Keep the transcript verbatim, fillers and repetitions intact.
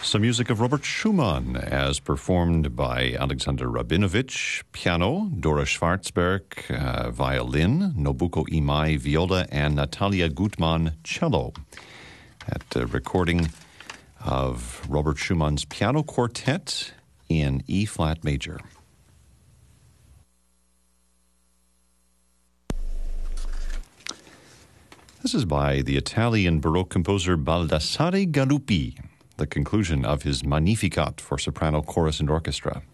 Some music of Robert Schumann as performed by Alexander Rabinovich, piano, Dora Schwarzberg, uh, violin, Nobuko Imai, viola, and Natalia Gutmann, cello. At a recording of Robert Schumann's piano quartet in E-flat major. This is by the Italian Baroque composer Baldassare Galuppi, the conclusion of his Magnificat for soprano, chorus, and orchestra.